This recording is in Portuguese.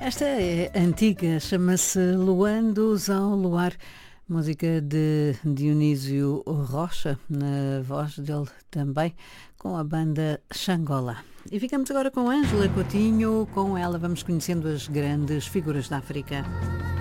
Esta é antiga, chama-se Luandos ao Luar, música de Dionísio Rocha, na voz dele também, com a banda Xangola. E ficamos agora com Ângela Coutinho, com ela vamos conhecendo as grandes figuras da África.